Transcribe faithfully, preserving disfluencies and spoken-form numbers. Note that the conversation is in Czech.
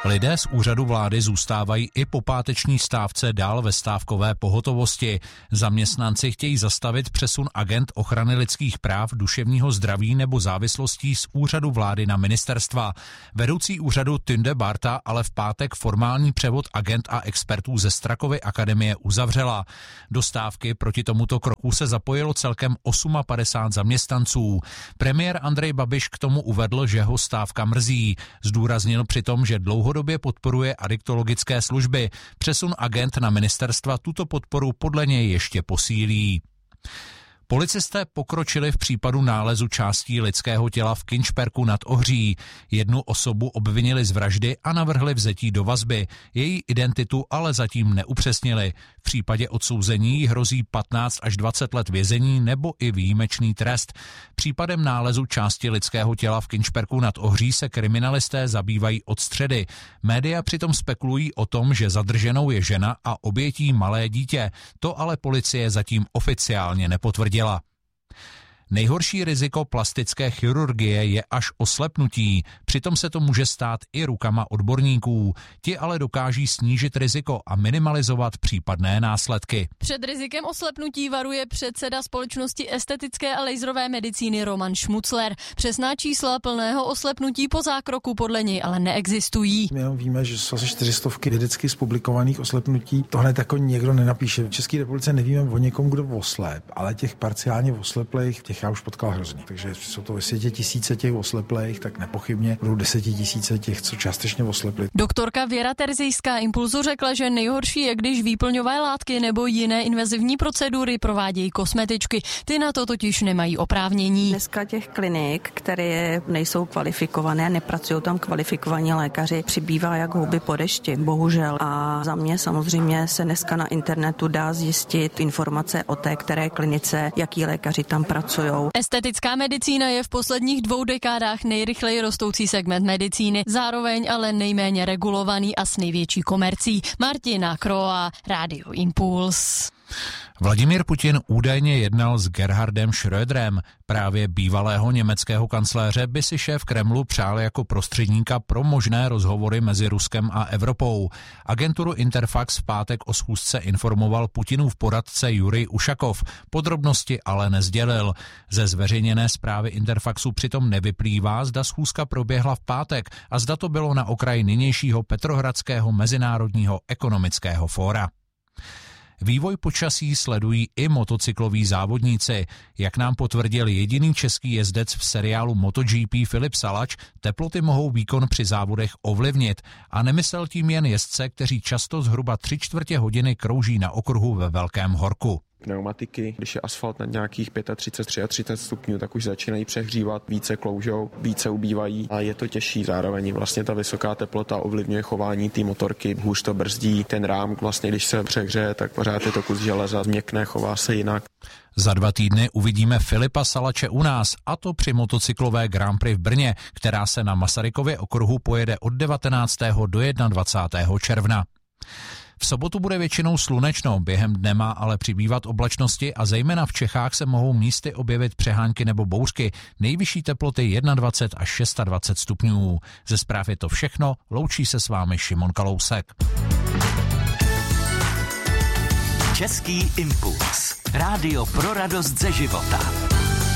Lidé z úřadu vlády zůstávají i po páteční stávce dál ve stávkové pohotovosti. Zaměstnanci chtějí zastavit přesun agent ochrany lidských práv, duševního zdraví nebo závislostí z úřadu vlády na ministerstva. Vedoucí úřadu Tunde Barta ale v pátek formální převod agent a expertů ze Strakovy akademie uzavřela. Do stávky proti tomuto kroku se zapojilo celkem padesát osm zaměstnanců. Premiér Andrej Babiš k tomu uvedl, že ho stávka mrzí. Zdůraznil přitom, že dlouhodobě podporuje adiktologické služby. Přesun agent na ministerstva tuto podporu podle něj ještě posílí. Policisté pokročili v případu nálezu částí lidského těla v Kynšperku nad Ohří. Jednu osobu obvinili z vraždy a navrhli vzetí do vazby. Její identitu ale zatím neupřesnili. V případě odsouzení jí hrozí patnáct až dvacet let vězení nebo i výjimečný trest. Případem nálezu části lidského těla v Kynšperku nad Ohří se kriminalisté zabývají od středy. Média přitom spekulují o tom, že zadrženou je žena a obětí malé dítě. To ale policie zatím oficiálně nepotvrdila. Nejhorší riziko plastické chirurgie je až oslepnutí. Přitom se to může stát i rukama odborníků. Ti ale dokáží snížit riziko a minimalizovat případné následky. Před rizikem oslepnutí varuje předseda společnosti estetické a laserové medicíny Roman Šmucler. Přesná čísla plného oslepnutí po zákroku podle něj ale neexistují. My jenom víme, že jsou asi čtyřistovky vědecky zpublikovaných oslepnutí. Tohle tako někdo nenapíše. V České republice nevíme o někom, kdo oslep, ale těch parciálně osleplých, těch já už potkal hrozně. Takže jsou to ve světě tisíce těch osleplých, tak nepochybně budou desetitisíce těch, co částečně oslepli. Doktorka Věra Terzijská Impulzu řekla, že nejhorší je, když výplňové látky nebo jiné invazivní procedury provádějí kosmetičky. Ty na to totiž nemají oprávnění. Dneska těch klinik, které nejsou kvalifikované, nepracují tam kvalifikovaní lékaři, přibývá jak houby po dešti, bohužel. A za mě samozřejmě se dneska na internetu dá zjistit informace o té které klinice, jaký lékaři tam pracují. Estetická medicína je v posledních dvou dekádách nejrychleji rostoucí segment medicíny, zároveň ale nejméně regulovaný a s největší komercí. Martina Kroa, Rádio Impuls. Vladimír Putin údajně jednal s Gerhardem Schröderem. Právě bývalého německého kancléře by si šéf Kremlu přál jako prostředníka pro možné rozhovory mezi Ruskem a Evropou. Agenturu Interfax v pátek o schůzce informoval Putinův poradce Jurij Ušakov. Podrobnosti ale nesdělil. Ze zveřejněné zprávy Interfaxu přitom nevyplývá, zda schůzka proběhla v pátek a zda to bylo na okraji nynějšího Petrohradského mezinárodního ekonomického fóra. Vývoj počasí sledují i motocykloví závodníci. Jak nám potvrdil jediný český jezdec v seriálu MotoGP Filip Salač, teploty mohou výkon při závodech ovlivnit. A nemyslel tím jen jezdce, kteří často zhruba tři čtvrtě hodiny krouží na okruhu ve velkém horku. Pneumatiky, když je asfalt na nějakých třicet pět třicet tři stupňů, tak už začínají přehřívat, více kloužou, více ubývají a je to těžší. Zároveň vlastně ta vysoká teplota ovlivňuje chování té motorky, hůř to brzdí, ten rám vlastně, když se přehřeje, tak pořád je to kus železa, změkne, chová se jinak. Za dva týdny uvidíme Filipa Salače u nás, a to při motocyklové Grand Prix v Brně, která se na Masarykově okruhu pojede od devatenáctého do dvacátého prvního června. V sobotu bude většinou slunečno, během dne má ale přibývat oblačnosti a zejména v Čechách se mohou místy objevit přehánky nebo bouřky. Nejvyšší teploty dvacet jedna až dvacet šest stupňů. Ze zpráv je to všechno, loučí se s vámi Šimon Kalousek. Český impuls. Rádio pro radost ze života.